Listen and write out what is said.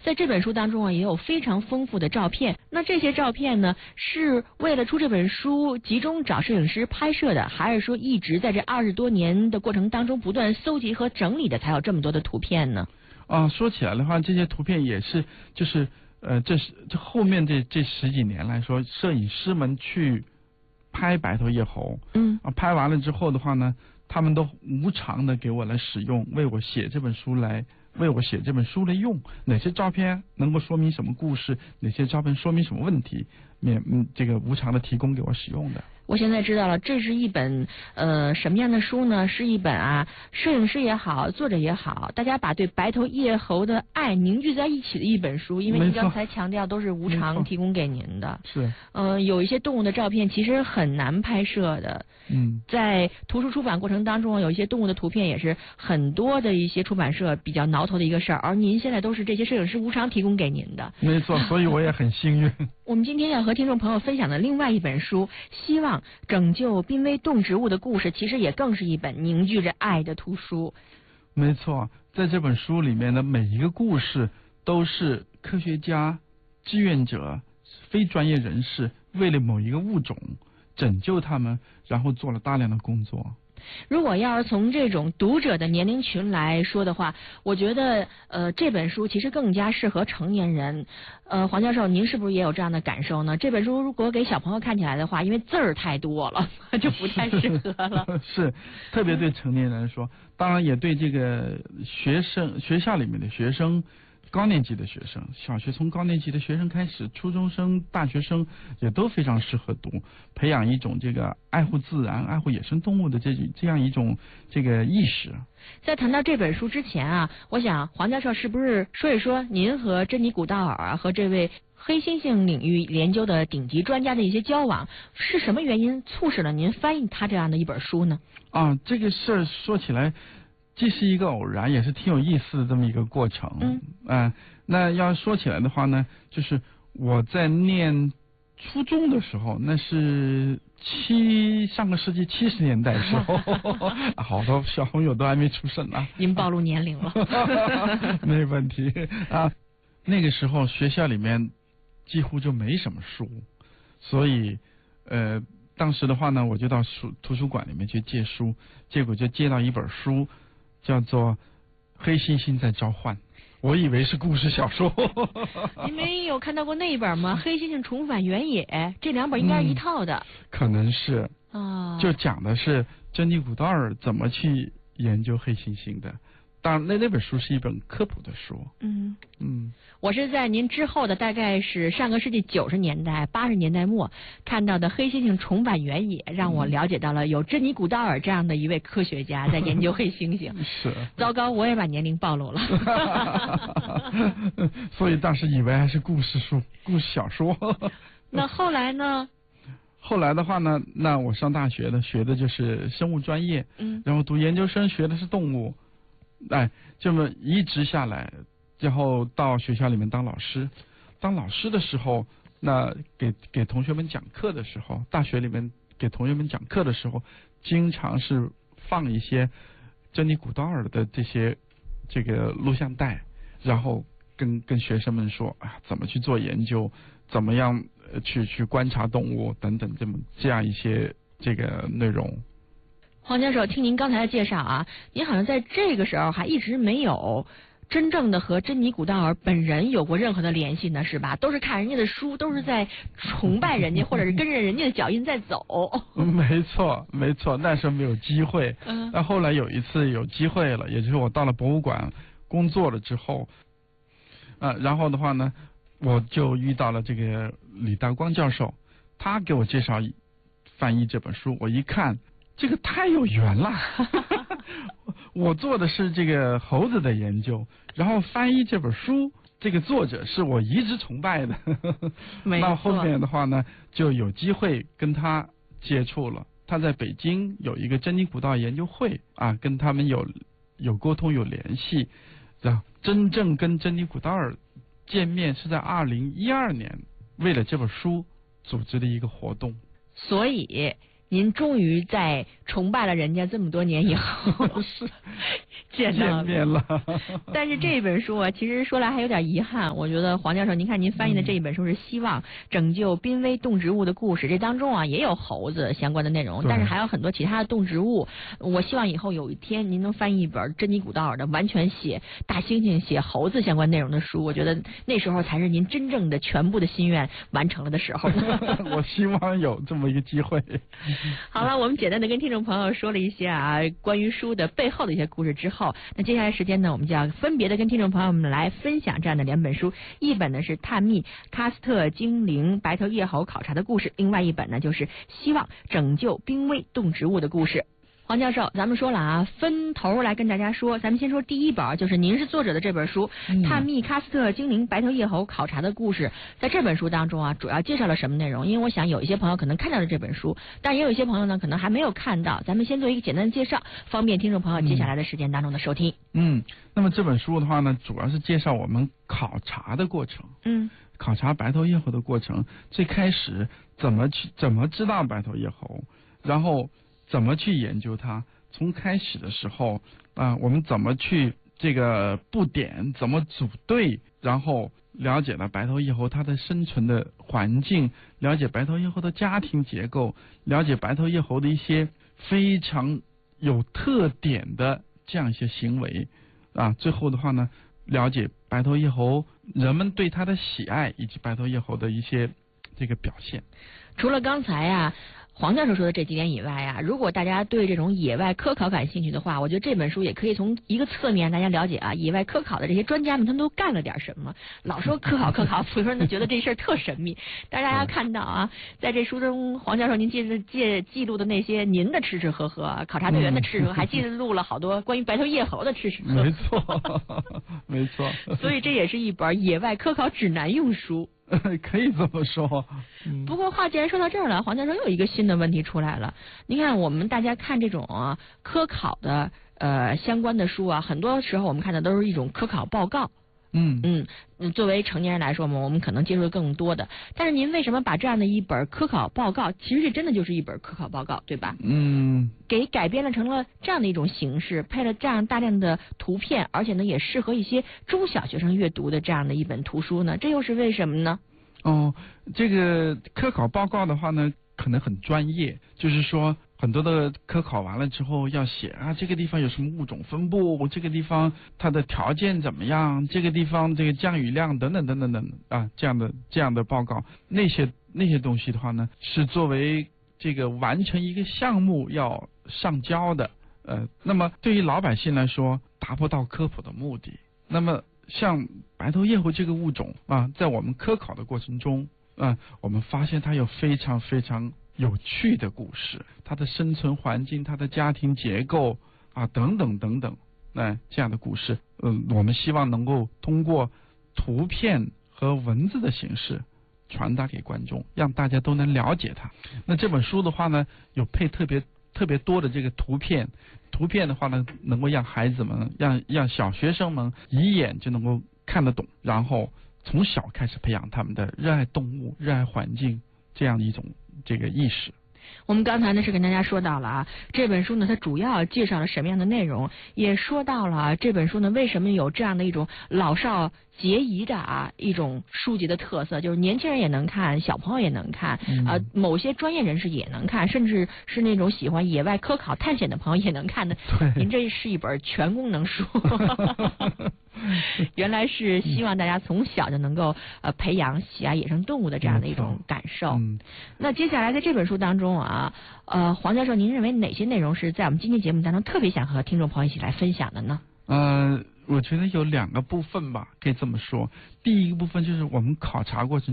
在这本书当中啊，也有非常丰富的照片。那这些照片呢，是为了出这本书集中找摄影师拍摄的，还是说一直在这20多年的过程当中不断搜集和整理的，才有这么多的图片呢？ 说起来的话，这些图片也是就是这后面这10几年来说，摄影师们去拍白头叶猴，拍完了之后的话呢，他们都无偿的给我来使用，为我写这本书来用。哪些照片能够说明什么故事，哪些照片说明什么问题，这个无偿的提供给我使用的。 我现在知道了，这是一本什么样的书呢？是一本摄影师也好，作者也好，大家把对白头叶猴的爱凝聚在一起的一本书。因为您刚才强调都是无偿提供给您的。 是。 有一些动物的照片其实很难拍摄的。在图书出版过程当中，有一些动物的图片也是很多的一些出版社比较挠头的一个事儿，而您现在都是这些摄影师无偿提供给您的。 没错，所以我也很幸运。 我们今天要和听众朋友分享的另外一本书，希望拯救濒危动植物的故事，其实也更是一本凝聚着爱的图书。 没错，在这本书里面的每一个故事都是科学家、志愿者、非专业人士为了某一个物种拯救他们，然后做了大量的工作。 如果要是从这种读者的年龄群来说的话，我觉得这本书其实更加适合成年人。黄教授，您是不是也有这样的感受呢？这本书如果给小朋友看起来的话，因为字儿太多了，就不太适合了。 是，特别对成年人来说，当然也对这个学校里面的学生。高年级的学生，小学从高年级的学生开始，初中生、大学生也都非常适合读，培养一种这个爱护自然、爱护野生动物的这样一种这个意识。 在谈到这本书之前我想黄教授是不是说一说您和珍妮古道尔和这位黑猩猩领域研究的顶级专家的一些交往，是什么原因促使了您翻译他这样的一本书呢？ 这个事儿说起来，既是一个偶然，也是挺有意思的这么一个过程。那要说起来的话呢，就是我在念初中的时候，那是上个世纪70年代的时候，好多小朋友都还没出生呢。 您暴露年龄了。 没问题那个时候学校里面几乎就没什么书，所以当时的话呢，我就到图书馆里面去借书，结果就借到一本书，叫做《黑猩猩在召唤》。我以为是故事小说。 你没有看到过那一本吗？黑猩猩重返原野，这两本应该是一套的。 可能是就讲的是珍妮古道尔怎么去研究黑猩猩的。当然那本书是一本科普的书。 我是在您之后的大概是上个世纪90年代80年代末看到的黑猩猩重返原野，让我了解到了有珍妮古道尔这样的一位科学家在研究黑猩猩。 是。 糟糕，我也把年龄暴露了。 所以当时以为还是故事小说。 那后来呢？ 后来的话呢，那我上大学呢，学的就是生物专业，然后读研究生学的是动物。这么一直下来，然后到学校里面当老师。当老师的时候，那给同学们讲课的时候，大学里面给同学们讲课的时候，经常是放一些珍妮古道尔的这个录像带，然后跟学生们说怎么去做研究，怎么样去观察动物等等这样一些这个内容。 黄教授，听您刚才的介绍您好像在这个时候还一直没有真正的和珍妮古道尔本人有过任何的联系呢，是吧？都是看人家的书，都是在崇拜人家，或者是跟着人家的脚印在走。 没错，那时候没有机会。那后来有一次有机会了，也就是我到了博物馆工作了之后，然后的话呢，我就遇到了这个李大光教授，他给我介绍翻译这本书，我一看。这个太有缘了。我做的是这个猴子的研究，然后翻译这本书，这个作者是我一直崇拜的。那后面的话呢，就有机会跟他接触了。他在北京有一个珍妮古道研究会跟他们有沟通有联系，然后真正跟珍妮古道尔见面是在2012年，为了这本书组织的一个活动。 所以您终于在崇拜了人家这么多年以后， 见面了。 但是这本书啊，其实说来还有点遗憾。我觉得黄教授，您看您翻译的这一本书是《希望拯救濒危动植物的故事》，这当中啊也有猴子相关的内容，但是还有很多其他的动植物。我希望以后有一天您能翻译一本珍妮古道尔的完全写大猩猩、写猴子相关内容的书，我觉得那时候才是您真正的全部的心愿完成了的时候。 我希望有这么一个机会。 好了，我们简单的跟听众朋友说了一些啊关于书的背后的一些故事之后，那接下来时间呢，我们就要分别的跟听众朋友们来分享这样的两本书，一本呢是探秘喀斯特精灵白头叶猴考察的故事，另外一本呢就是希望拯救濒危动植物的故事。黄教授，咱们说了啊，分头来跟大家说，咱们先说第一本，就是您是作者的这本书《探秘喀斯特精灵白头叶猴考察的故事》。在这本书当中啊，主要介绍了什么内容？因为我想有一些朋友可能看到了这本书，但也有一些朋友呢可能还没有看到。咱们先做一个简单的介绍，方便听众朋友接下来的时间当中的收听。 那么这本书的话呢，主要是介绍我们考察的过程。考察白头叶猴的过程，最开始怎么知道白头叶猴，然后怎么去研究它？从开始的时候我们怎么去这个布点，怎么组队，然后了解了白头叶猴它的生存的环境，了解白头叶猴的家庭结构，了解白头叶猴的一些非常有特点的这样一些行为最后的话呢，了解白头叶猴人们对它的喜爱，以及白头叶猴的一些这个表现。 除了刚才黄教授说的这几点以外如果大家对这种野外科考感兴趣的话，我觉得这本书也可以从一个侧面大家了解野外科考的这些专家们他们都干了点什么。老说科考，普通人都觉得这事儿特神秘。但是大家看到在这书中，黄教授您记录的那些您的吃吃喝喝，考察队员的吃吃喝喝，还记录了好多关于白头叶猴的吃吃喝喝。 没错，没错。 所以这也是一本野外科考指南用书。 可以这么说。 不过话既然说到这儿了，黄教授又有一个新的问题出来了。您看我们大家看这种科考的相关的书很多时候我们看的都是一种科考报告。作为成年人来说嘛，我们可能接触的更多的。但是您为什么把这样的一本科考报告，其实这真的就是一本科考报告，对吧？给改编了成了这样的一种形式，配了这样大量的图片，而且呢也适合一些中小学生阅读的这样的一本图书呢，这又是为什么呢？ 这个科考报告的话呢，可能很专业，就是说很多的科考完了之后要写这个地方有什么物种分布，这个地方它的条件怎么样，这个地方这个降雨量等等等等等这样的报告，那些东西的话呢，是作为这个完成一个项目要上交的。那么对于老百姓来说，达不到科普的目的。那么像白头叶猴这个物种在我们科考的过程中我们发现它有非常非常有趣的故事，它的生存环境，它的家庭结构等等等等这样的故事我们希望能够通过图片和文字的形式传达给观众，让大家都能了解它。那这本书的话呢，有配特别多的这个图片的话呢，能够让孩子们让小学生们一眼就能够看得懂，然后从小开始培养他们的热爱动物、热爱环境这样的一种这个意识。 我们刚才呢是跟大家说到了这本书呢它主要介绍了什么样的内容，也说到了这本书呢为什么有这样的一种老少皆宜的一种书籍的特色，就是年轻人也能看，小朋友也能看某些专业人士也能看，甚至是那种喜欢野外科考探险的朋友也能看的。您这是一本全功能书。原来是希望大家从小就能够培养喜爱野生动物的这样的一种感受。那接下来在这本书当中黄教授，您认为哪些内容是在我们今天节目当中特别想和听众朋友一起来分享的呢？ 我觉得有2个部分吧，可以这么说。第一个部分就是我们考察过程